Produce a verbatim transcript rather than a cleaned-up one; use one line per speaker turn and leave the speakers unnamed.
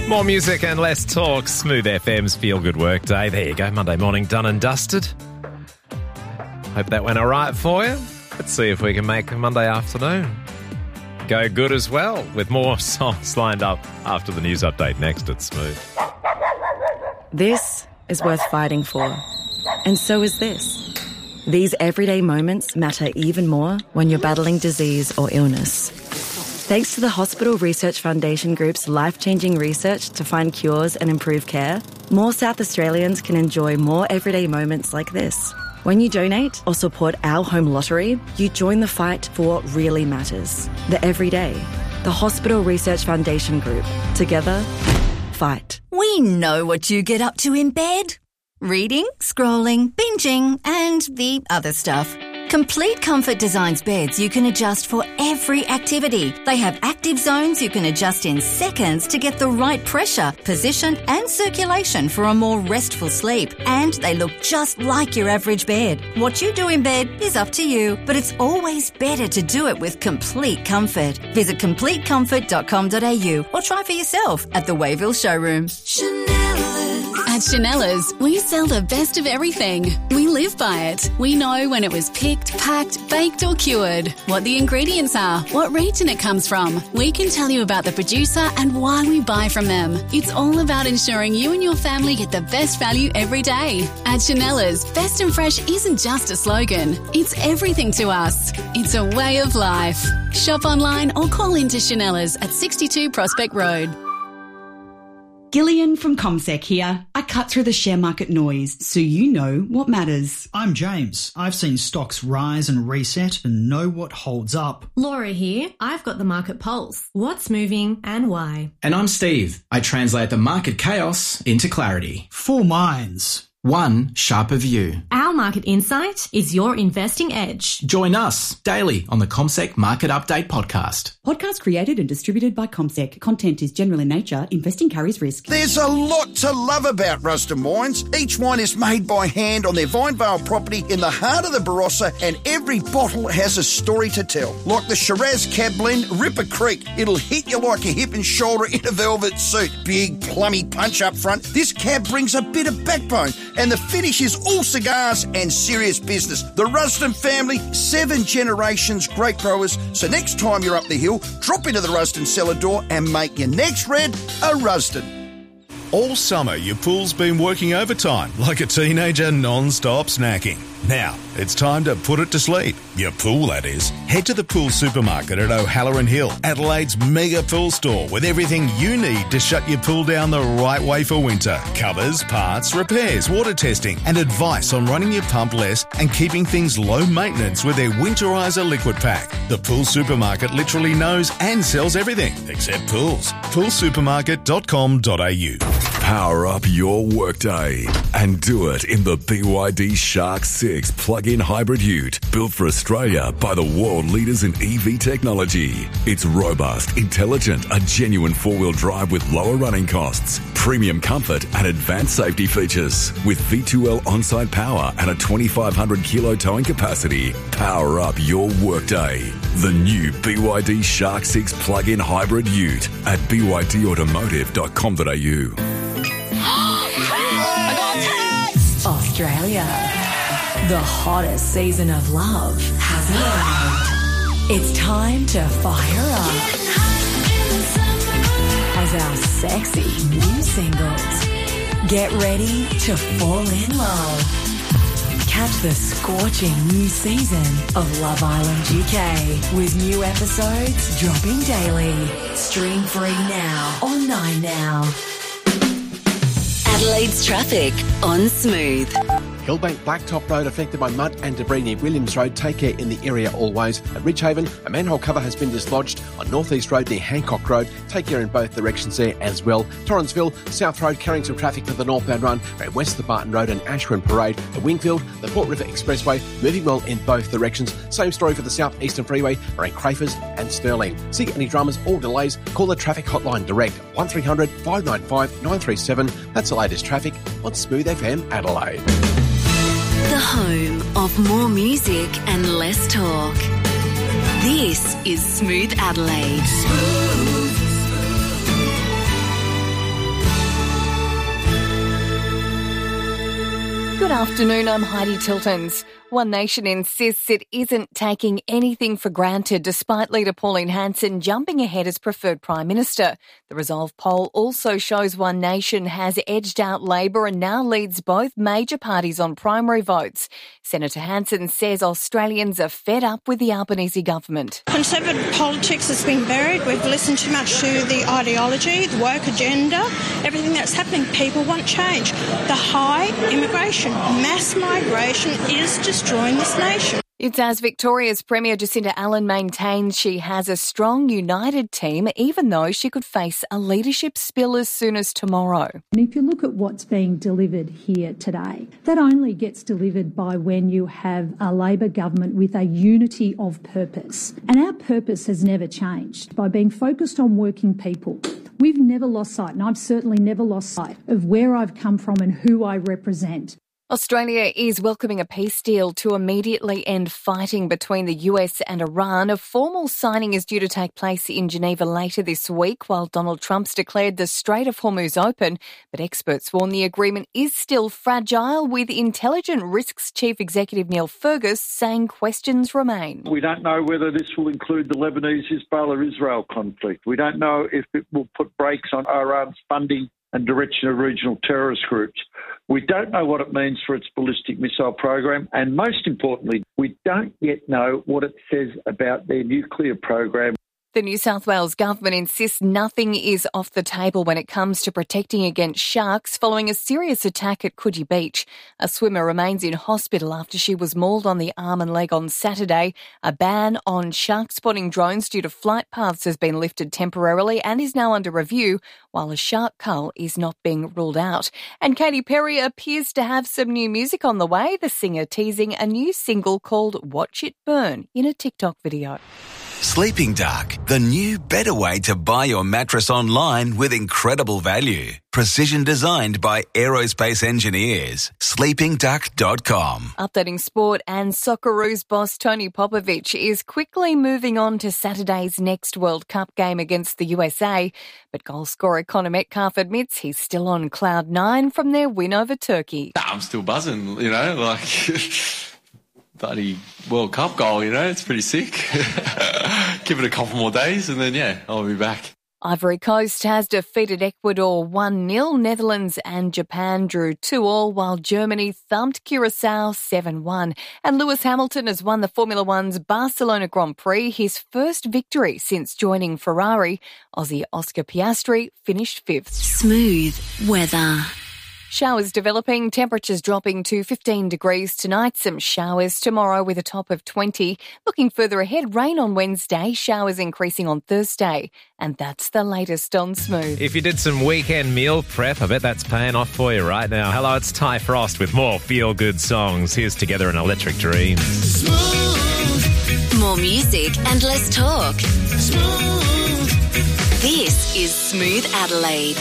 More music and less talk. Smooth F M's Feel Good Work Day. There you go. Monday morning done and dusted. Hope that went all right for you. Let's see if we can make Monday afternoon go good as well, with more songs lined up after the news update next at Smooth.
This is worth fighting for. And so is this. These everyday moments matter even more when you're battling disease or illness. Thanks to the Hospital Research Foundation Group's life-changing research to find cures and improve care, more South Australians can enjoy more everyday moments like this. When you donate or support our home lottery, you join the fight for what really matters. The everyday. The Hospital Research Foundation Group. Together, fight.
We know what you get up to in bed. Reading, scrolling, binging, and the other stuff. Complete Comfort designs beds you can adjust for every activity. They have active zones you can adjust in seconds to get the right pressure, position and circulation for a more restful sleep. And they look just like your average bed. What you do in bed is up to you, but it's always better to do it with Complete Comfort. Visit complete comfort dot com dot a u or try for yourself at the Wayville showroom.
At Chanella's, we sell the best of everything. We live by it. We know when it was picked, packed, baked or cured, what the ingredients are, what region it comes from. We can tell you about the producer and why we buy from them. It's all about ensuring you and your family get the best value every day. At Chanella's, best and fresh isn't just a slogan. It's everything to us. It's a way of life. Shop online or call into Chanella's at sixty-two Prospect Road.
Gillian from CommSec here. I cut through the share market noise so you know what matters.
I'm James. I've seen stocks rise and reset and know what holds up.
Laura here. I've got the market pulse. What's moving and why?
And I'm Steve. I translate the market chaos into clarity.
Four minds.
One sharper view.
Our market insight is your investing edge.
Join us daily on the CommSec Market Update podcast.
Podcast created and distributed by CommSec. Content is general in nature. Investing carries risk.
There's a lot to love about Rusden Wines. Each wine is made by hand on their Vinevale property in the heart of the Barossa, and every bottle has a story to tell. Like the Shiraz Cab Blend, Ripper Creek. It'll hit you like a hip and shoulder in a velvet suit. Big, plummy punch up front. This cab brings a bit of backbone. And the finish is all cigars and serious business. The Rusden family, seven generations, great growers. So next time you're up the hill, drop into the Rusden cellar door and make your next red a Rusden.
All summer, your pool's been working overtime like a teenager non-stop snacking. Now, it's time to put it to sleep. Your pool, that is. Head to the Pool Supermarket at O'Halloran Hill, Adelaide's mega pool store, with everything you need to shut your pool down the right way for winter. Covers, parts, repairs, water testing, and advice on running your pump less and keeping things low maintenance with their Winterizer Liquid Pack. The Pool Supermarket literally knows and sells everything except pools. pool supermarket dot com dot a u.
Power up your workday and do it in the B Y D Shark six plug-in hybrid ute, built for Australia by the world leaders in E V technology. It's robust, intelligent, a genuine four-wheel drive with lower running costs, premium comfort and advanced safety features. With V two L on-site power and a twenty-five hundred kilo towing capacity, power up your workday. The new B Y D Shark six plug-in hybrid ute at b y d automotive dot com dot a u.
Australia. The hottest season of love has arrived. It's time to fire up as our sexy new singles get ready to fall in love. Catch the scorching new season of Love Island U K with new episodes dropping daily. Stream free now on Nine Now.
Adelaide's traffic on Smooth.
Hillbank Blacktop Road affected by mud and debris near Williams Road. Take care in the area always. At Ridgehaven, a manhole cover has been dislodged on North East Road near Hancock Road. Take care in both directions there as well. Torrensville, South Road carrying some traffic to the northbound run and west of the Barton Road and Ashwin Parade. At Wingfield, the Port River Expressway moving well in both directions. Same story for the South Eastern Freeway around Crafers and Stirling. See any dramas or delays, call the traffic hotline direct one three hundred five nine five nine three seven. That's the latest traffic on Smooth F M Adelaide.
The home of more music and less talk. This is Smooth Adelaide. Smooth.
Good afternoon, I'm Heidi Tiltons. One Nation insists it isn't taking anything for granted despite leader Pauline Hanson jumping ahead as preferred Prime Minister. The Resolve poll also shows One Nation has edged out Labor and now leads both major parties on primary votes. Senator Hanson says Australians are fed up with the Albanese government.
Conservative politics has been buried. We've listened too much to the ideology, the woke agenda, everything that's happening. People want change. The high immigration, mass migration is destroying this nation.
It's as Victoria's Premier Jacinda Allen maintains she has a strong, united team, even though she could face a leadership spill as soon as tomorrow.
And if you look at what's being delivered here today, that only gets delivered by when you have a Labor government with a unity of purpose. And our purpose has never changed. By being focused on working people, we've never lost sight, and I've certainly never lost sight of where I've come from and who I represent.
Australia is welcoming a peace deal to immediately end fighting between the U S and Iran. A formal signing is due to take place in Geneva later this week, while Donald Trump's declared the Strait of Hormuz open. But experts warn the agreement is still fragile, with Intelligent Risks Chief Executive Neil Fergus saying questions remain.
We don't know whether this will include the Lebanese-Hezbollah-Israel conflict. We don't know if it will put brakes on Iran's funding and direction of regional terrorist groups. We don't know what it means for its ballistic missile program, and most importantly, we don't yet know what it says about their nuclear program.
The New South Wales government insists nothing is off the table when it comes to protecting against sharks following a serious attack at Coogee Beach. A swimmer remains in hospital after she was mauled on the arm and leg on Saturday. A ban on shark spotting drones due to flight paths has been lifted temporarily and is now under review, while a shark cull is not being ruled out. And Katy Perry appears to have some new music on the way, the singer teasing a new single called Watch It Burn in a TikTok video.
Sleeping Dark, the new better way to buy your mattress online with incredible value. Precision designed by aerospace engineers. sleeping duck dot com.
Updating sport, and Socceroos boss Tony Popovic is quickly moving on to Saturday's next World Cup game against the U S A. But goal scorer Connor Metcalfe admits he's still on cloud nine from their win over Turkey.
I'm still buzzing, you know, like... bloody World Cup goal, you know, it's pretty sick. Give it a couple more days and then, yeah, I'll be back.
Ivory Coast has defeated Ecuador one nil. Netherlands and Japan drew two all, while Germany thumped Curacao seven one. And Lewis Hamilton has won the Formula One's Barcelona Grand Prix, his first victory since joining Ferrari. Aussie Oscar Piastri finished fifth.
Smooth weather.
Showers developing, temperatures dropping to fifteen degrees tonight, some showers tomorrow with a top of twenty. Looking further ahead, rain on Wednesday, showers increasing on Thursday. And that's the latest on Smooth.
If you did some weekend meal prep, I bet that's paying off for you right now. Hello, it's Ty Frost with more feel-good songs. Here's Together in Electric Dreams.
Smooth. More music and less talk. Smooth. This is Smooth Adelaide.